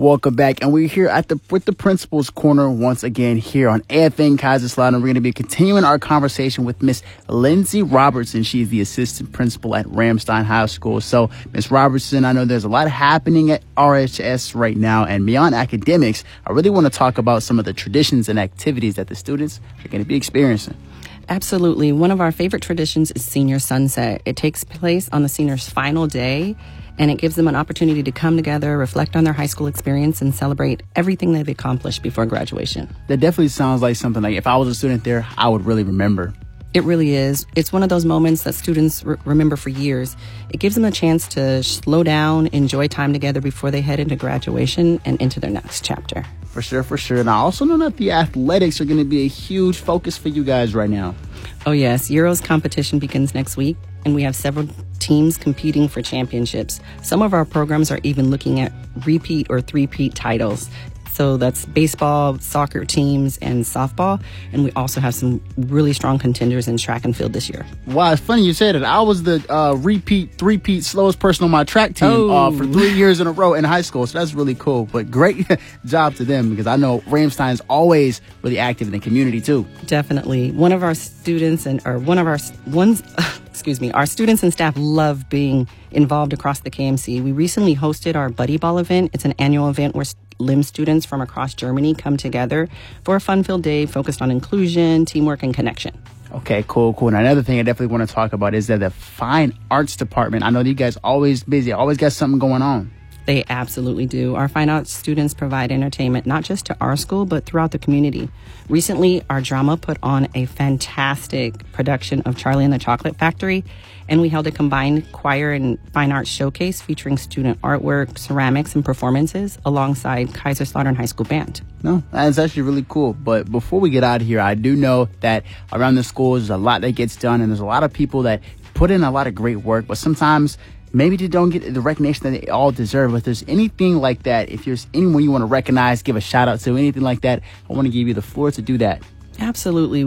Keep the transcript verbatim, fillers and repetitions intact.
Welcome back, and we're here at the with the Principal's Corner once again here on A F N Kaiserslautern. We're going to be continuing our conversation with Miss Lindsay Robertson. She's the assistant principal at Ramstein High School. So, Miss Robertson, I know there's a lot happening at R H S right now, and beyond academics, I really want to talk about some of the traditions and activities that the students are going to be experiencing. Absolutely. One of our favorite traditions is Senior Sunset. It takes place on the seniors' final day, and it gives them an opportunity to come together, reflect on their high school experience, and celebrate everything they've accomplished before graduation. That definitely sounds like something like if I was a student there, I would really remember. It really is. It's one of those moments that students re- remember for years. It gives them a chance to slow down, enjoy time together before they head into graduation and into their next chapter. For sure, for sure. And I also know that the athletics are going to be a huge focus for you guys right now. Oh, yes. Euros competition begins next week, and we have several teams competing for championships. Some of our programs are even looking at repeat or three-peat titles. So that's baseball, soccer teams, and softball. And we also have some really strong contenders in track and field this year. Wow, it's funny you said it. I was the uh, repeat, three-peat slowest person on my track team oh. uh, for three years in a row in high school. So that's really cool. But great job to them, because I know Ramstein's always really active in the community too. Definitely. One of our students and or one of our ones, excuse me, our students and staff love being involved across the K M C. We recently hosted our Buddy Ball event. It's an annual event where L I M students from across Germany come together for a fun-filled day focused on inclusion, teamwork, and connection. Okay, cool, cool. Now, another thing I definitely want to talk about is that the Fine Arts Department. I know you guys always busy, always got something going on. They absolutely do. Our fine arts students provide entertainment not just to our school, but throughout the community. Recently, our drama put on a fantastic production of Charlie and the Chocolate Factory, and we held a combined choir and fine arts showcase featuring student artwork, ceramics, and performances alongside Kaiserslautern High School Band. No, that's actually really cool. But before we get out of here, I do know that around the schools, there's a lot that gets done, and there's a lot of people that put in a lot of great work, but sometimes maybe they don't get the recognition that they all deserve. If there's anything like that, if there's anyone you want to recognize, give a shout out to, anything like that, I want to give you the floor to do that. Absolutely.